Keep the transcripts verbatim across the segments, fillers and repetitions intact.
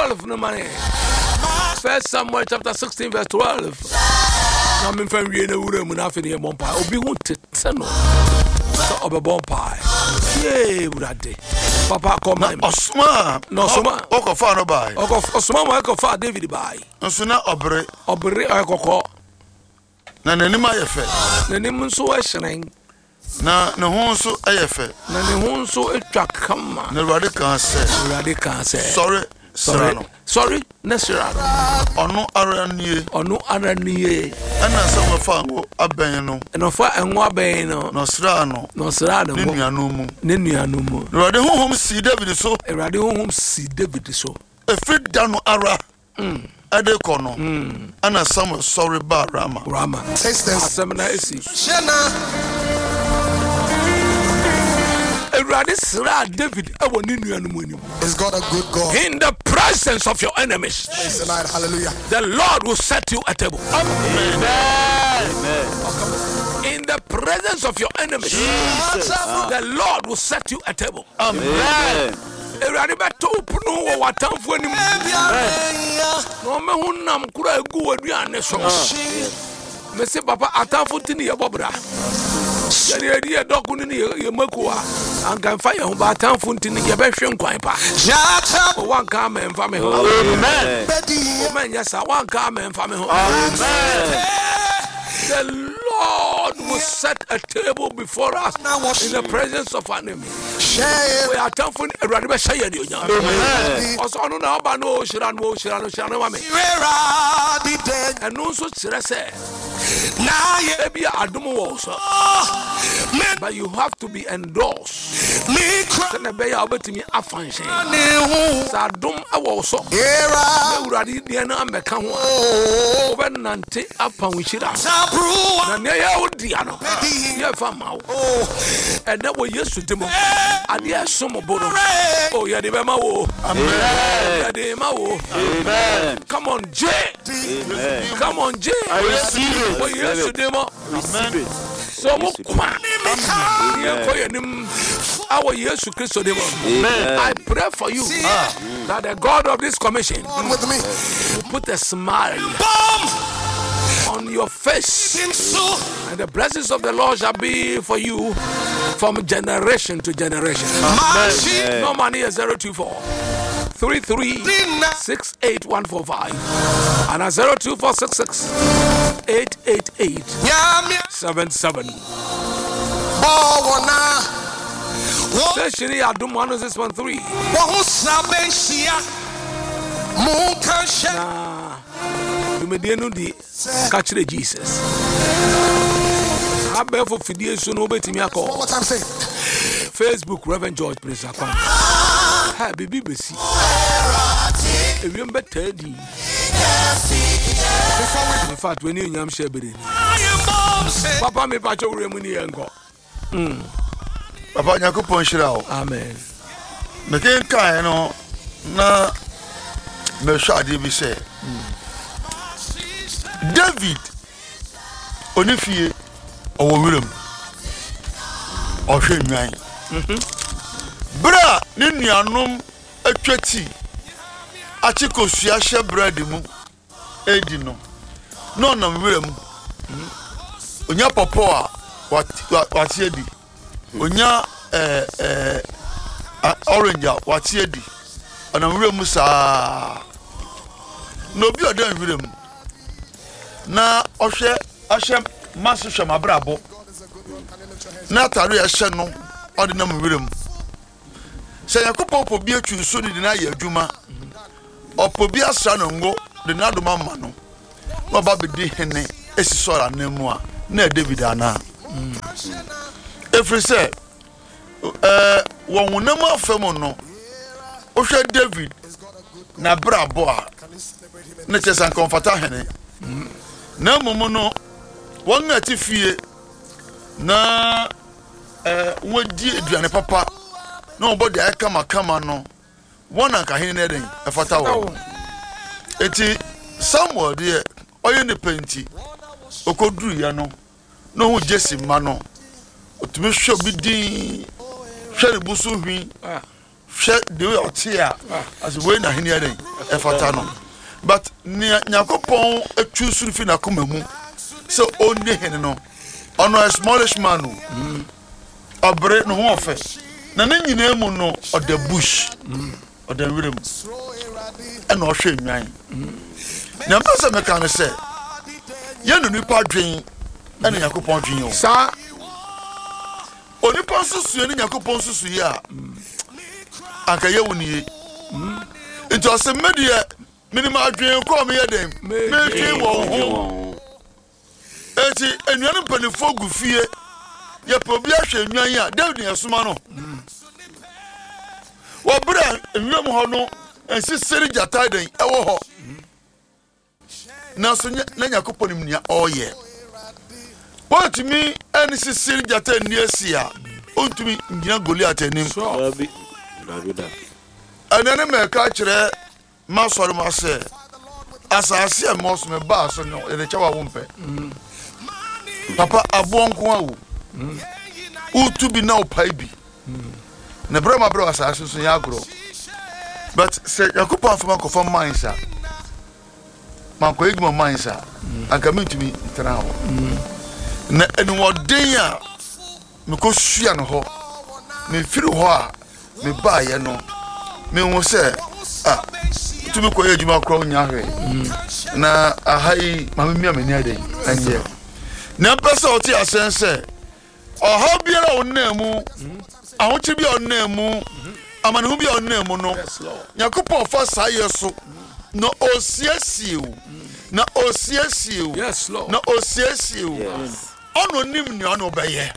twelve no money. First Samuel chapter sixteen verse twelve. Na me fa wie na wura mu na afi ne bompa. Obi hu tete no. So obe bompa. Yey urade. Papa come na Osuma. No Osuma. Okofa no bai. Okofa Osuma mo okofa David bai. Nso na obre. Obre okoko. Na nanim ayefe. Nanim nso ehyen. Na ne ho nso ayefe. Na ne ho nso etwa kama. Na Urade kan se. Urade kan se. Sorry. Sorry. Sorry. Nesirano. Ono aranie. Ono aranie. Ana sama fa ngo aben no. No fa enwo aben no. No srano. No srano. Ne nuanu mu. Ne nuanu mu. Urade honhom si David so. Urade honhom si David so. Efri dano ara. Mm. Ade kono. Mm. Ana sama sorry ba Rama. Rama. Asemna esi. Shena. David, is God a good God? In the presence of your enemies, tonight, hallelujah, the Lord will set you a table. Amen. Amen. In the presence of your enemies, Jesus. The Lord will set you a table. Amen. Erade beto punu wo watamfo anim. No me hunam kura egu aduane so. Me se papa atamfo tini ye bobra. Yani edi e doku ni ye makuwa. Anka fa ye ho ba atamfo tini ye behwe nkwan pa. O wanka me mfa me ho. Amen. O menya sa wanka me mfa me ho. Amen. The Lord will set a table before us in the presence of our enemy. We are thankful. Amen. Also, no, no, no, Shiran, no, Shiran, no, Shiran, and no, so say, now, maybe I don't also, but you have to be endorsed. Me, and obey our to me. I find shame. I don't also. Already, the end of the count. Over Nante upon which it is. Na ne ya odiano ye fama o and that we used to demo and yes some bono oh ya de ma wo amen ya de ma wo amen come on J amen come on J I receive it we used to demo receive it so mo kwa ye koye nim our Jesus Christ demo amen I pray for you ah, that the God of this commission with me will put a smile on your face, and the blessings of the Lord shall be for you from generation to generation. Amen. No money is zero two four three three six eight one four five and a zero two four six six eight eight eight seven seven. Station Adum one oh six point three. You may no di catch the Jesus. I bear for Fidia soon over to me. I call what I'm saying. Facebook, Reverend George, please. I come. Happy B B C. Remember Teddy. In fact, when you am sharing, Papa, me patch over Remuni and go. Hm. Papa, you could punch it out. Amen. Me can't kind no na me shadi be say. David onifie owowirem ohwe nwan mhm bra ne nuanom atwati achikosua hye bread mu edi no no na wirem onya popo a wati edi onya eh eh orange wati edi ona wirem sa no bi odan wirem na ohwe ahye maso hwe mabrabo na tare ahye no ordinary wirem se yakopɔ pɔ bi atwu so de na yɛ adwuma ɔpɔ bi asra no ngo de na do mama no na ba be di hene esisora na mu a na David ana efri se eh won wonam afam no ohwe David na brabo a na chesan comforta hene na momo no won atifie na eh wodi aduane papa no body I kama kama no one anka hene den efata wo eti Samuel de oye ne penti okoduru ya no no hu Jesse ma no otumi hwe bi din hwe busu hwi hwe de we otia as we na hene ade e fata no but nyakopon atu suru fi na koma mu so onne hene no ono a smallish man no abre no ho ofe na ne nyina mu no oda bush oda wirem ena ohwe nwan na mpasa meka no se ye no nipa dwen ena nyakopon dwen yo Sa. Onipa susu eni nyakopon susu ya anka ye woni nti ose medie minima adwen ko me ye dem me dwen wo ho enti enuanu panifo gufie ye probi ahwe enwan ya David yesuma no wo bra enwam ho no ensi seri jata den ewo ho na so na nyakopon nim nia oye What me and Sicily Jata near Sia, unto me, Gina Goliath and him. And then I catch her, Master Marcel. As I see a most me bass and the Chawa Wumpe. Papa, a bon coin. Who to be now pipey. Nebrama bro assassins in Yagro. But say Yakupa from Uncle from mine, sir. Manco Igmo mine, sir. And come to me now. Na enu odin a me ko sua no ho me firi ho a me ba ye no me hu se ah tu me ko ye juma kro nya hwe na ahai ma me mia me ni ade anye na pesa oti asense oha biara onnamu ahochi bi onnamu amane hu bi onnamu no yakopon fa saye so no osiesiu na osiesiu Yes Lord. na osiesiu ono nim ni ono beye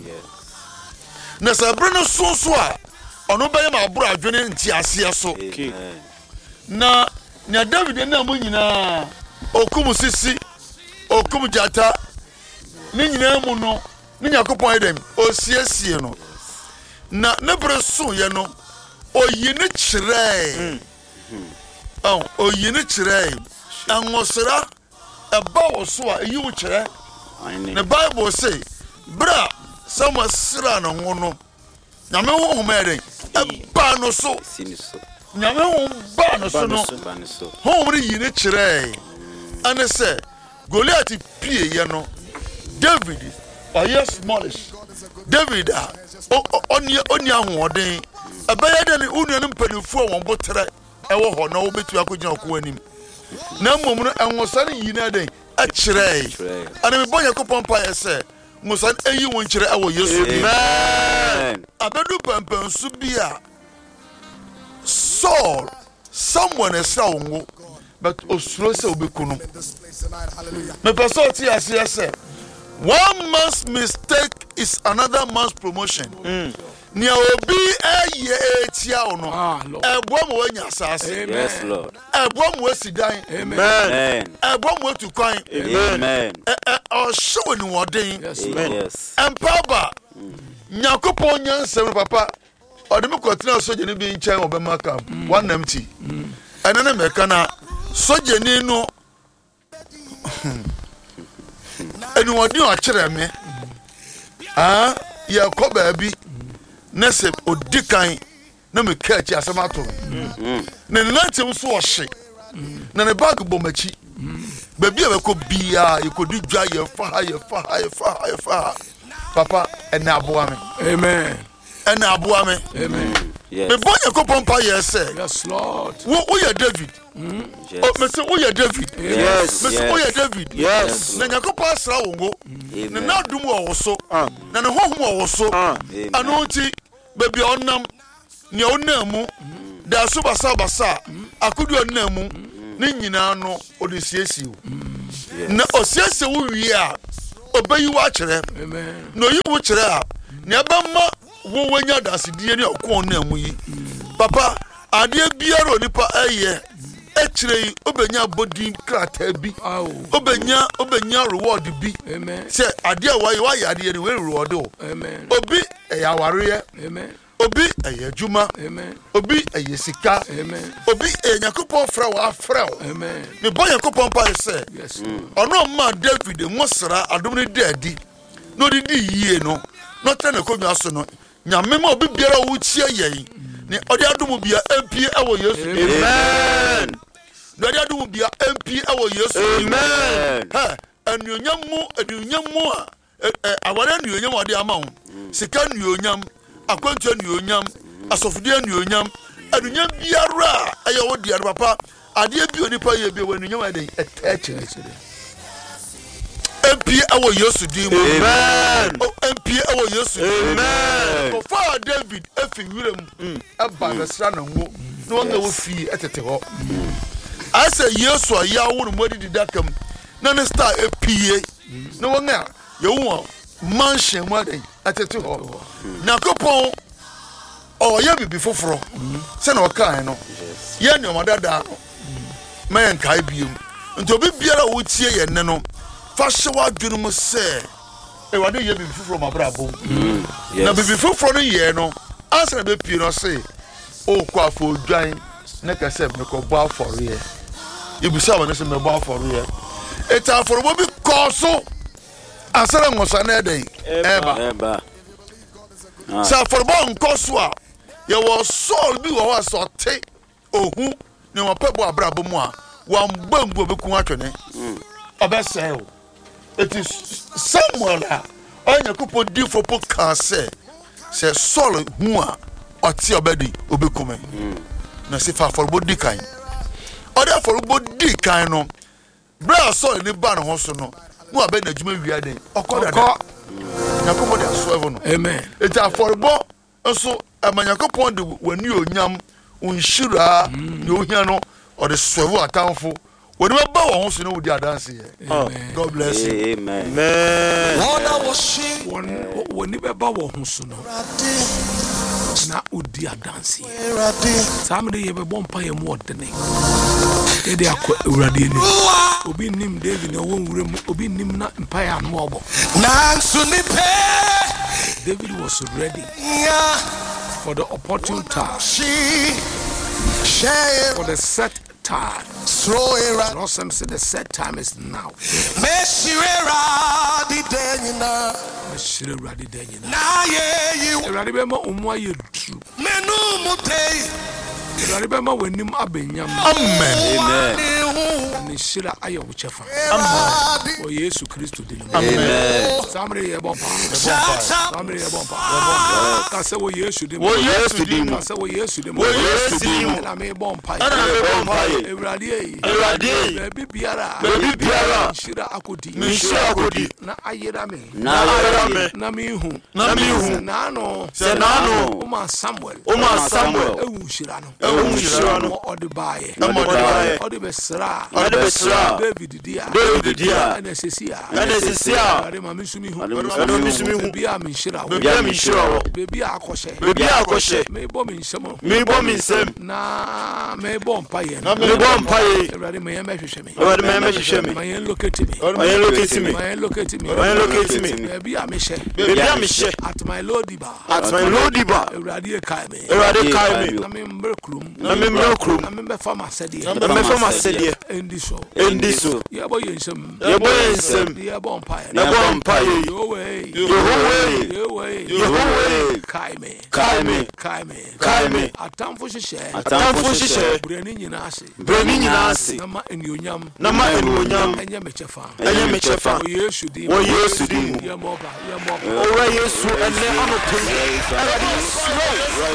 na sabre no sonso a ono beye ma abura adwene nti ase so na nya David na mo nyina okum sisi okum jata ni nyina mu no ni nyakopon edem osiesie no na ne bre so ye no oyi ne kire oh oyi ne kire anwosra eba wo so a yi wo kire the Bible say bra sama sira no ho no nyame ho ho mere eba no so nyame ho ba no so no ho ri yi ne kire ane say Goliath pie ye no David or yes smallish David a oni oni ahoden eba ye de ne unuanu mpanifo won botere ewo ho na wo betu akogina ko anim na mmom no enwosane yi na den a kire ana me bonya kopon pa yese musan eyi won kire awo Yesu amen abedu pampan su bia Saul someone esa wongo but osuro se obekunu me person ti ase one man's mistake is another man's promotion mm. Nia obi eye etia ono ebo mo wanya asase yes Lord ebo mo asidan amen ebo mo tukwan amen o show ni woden yes empaba nyakopon nyansem papa odem kotina soje ni bi nchen obema kam one empty ene na meka na soje ni no eni wodi o kire me ah ye ko baabi nese odikan na me kachi asemato na nante so o hye na ne bag bomachi baabi e ko bia e ko di dwa ye fa ye fa ye fa ye fa papa ena aboa me Amen. ena aboa me Amen. yes me bonya ko pompa ye say Yes Lord. wo wo ye David yes o me say wo ye David yes me say wo ye David yes na nyakopon asra wongo na na dum wo so ah na ne hohom wo so amen ano nti baby onam ne onamu da so basa basa akudu onamu ne nyina no odesiesiu na osiese wo wie a obayi wa kire Amen. no yi wo kire a ne abamma wo wanya dasedie ne okon onamu yi papa ade biara onipa eye ekire obenya body krata bi Oh. obenya obenya reward bi Amen. se ade a wayi wayi ade ne we reward o Amen. obi eya wareye Amen. obi eya juma Amen. obi eya sika Amen. obi enyakopon fra wa fra o Amen. me boy yakopon pa se Yes. ono ma David ngosra adom ne dadi no didi yie no no tane ko nwa so no nyame ma obi biara wo chia yei ne odi adumu bia empie ewo Yesu Amen. ne odi adumu bia empie ewo Yesu Amen. ha anuonyam mu anuonyam mu a aware anuonyam odi ama ho sika anuonyam akwantu anuonyam asofudi anuonyam anuonyam biara aye wo dia papa ade bi onipa ye bi anuonyam ade etechire empie ewo Yesu di mu Amen. empie ewo Yesu Amen. o fa David efi wirem aba resra na ngo no wanga wo fi etete ho asa Yesu aya wo no modi didakam na ne star epie no wanga ye wo mansion mu adan etete ho na kopon o ya bibi foforo se na wakan no ye ne omadada no men kai biem nti obi biara wo tie ye ne no fashe wa dwunu mu se e wade ye bibi foforo mabrabo na bibi foforo no ye no answer be pie no se o kwa fo dwan na kase me ko ba aforo ye ibisa wa ne se me ba aforo ye eta aforo bo bi koso asara ngosa na eden eba Eba. sa aforo bo nkoso a ye wo soul bi wo asote ohu ne wo pebo abrabo mu a wa mbambu obeku atwene obese o it is Samuel a anya kupo di fopo kan se se Saul hu a oti obedi obekume na se fa forbo di kan oda forbo di kan no bra Saul ni ba no ho so no mu abe na djuma wi aden okoda da na kupo da so evo no Amen. it a forbo so amanya kupo de wani onyam unshira ni ohia no o de sowo atamfo when we bow on so no we dey dance here. God bless you. Amen. Amen. Wona wo shi won ni be ba wo ho so no na odi adanse samde ye be bompa ye mu odene e dey akwa urade ni obi nim David na won wure mu obi nim na empire no obo na so ni pe David was ready for the opportune time, for the set time. No, some say the set time is now. Meshirera di denyina. Meshirera di denyina. Na ye you. Eradi bema umwa ye true. Menu mutei. Eradi bema wenim abenyam. Amen. Amen. Meshira ayo uchefa. Amen. O Yesu Kristo dinu. Amen. Samre ye bompa. Samre ye bompa. Kase wo Yesu dinu. Wo Yesu dinu. Kase wo Yesu dinu. Wo Yesu dinu. Na me bompa. Na me bompa. Eradi. Eradi. Baby biara. Baby biara. Meshira akodi. Meshira akodi. Na ayera me. Na ayera me. Na me hu. Na me hu. Na no. Se na no. Uma Samuel. Uma Samuel. Ewu shira no. Ewu shira no. Odi bae. Odi bae. Odi besra. Odi besra. David dia. David dia. Ene sesia. Ene sesia. Ari ma misumi hu. Ene misumi hu. Baby a me shira. Baby a me shira. Baby a akoshe. Baby a akoshe. Me bo me nsemo. Me bo me nsem. Na me bo mpaye. Na me bo mpaye. Erade me yema hwehwe me. Erade me yema hwehwe me. Me yen locate me. Me yen locate me. Me yen locate me. Me yen locate me. Baby a me she. Baby a me she. At my lodiba. At my lodiba. Erade kai me. Erade kai me. Na me mbrekrum. Na me mbrekrum. Na me be fama sede. Na me fama sede. Endi so. Endi so. Ye bo yensem. Ye bo yensem. Ye bo mpaye. Ye bo mpaye. Yo way. Yo way. Yo way. Yo way. Kai me. Kai me. Kai me. Kai me. Atamfo hyehyɛ. Atamfo hyehyɛ. Brani nyina ase. Brani nyina ase. Na ma enuonyam. Na ma enuonyam. Enye mechefa. Enye mechefa. O Yesu di. O Yesu di. Ye moba. Ye moba. O Yesu ene anope. Eradi suro.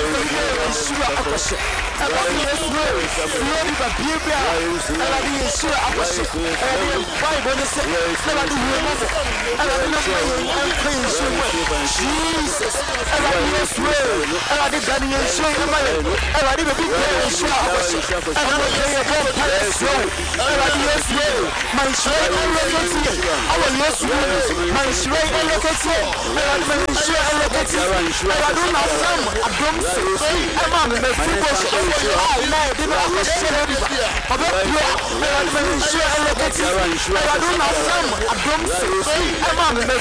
Suro akose. Eradi suro. Suro di ba bibia. Eradi suro akose. Eradi Bible ne se. Eradi huema se. Eradi na kwa suro. Jesus. Eradi suro. Eradi gani suro ema. Eradi be bibia suro akose. Eradi ye bo pa suro. Eradi suro. My suro eloketi. Our Yesu. My suro eloketi. Eradi me suro eloketi. Eradi na sam adom se. Ema me me fubo se. Ah, na de ba akose le bi. Obe pia. Eradi me suro eloketi. Eradi na sam adom se. Ema me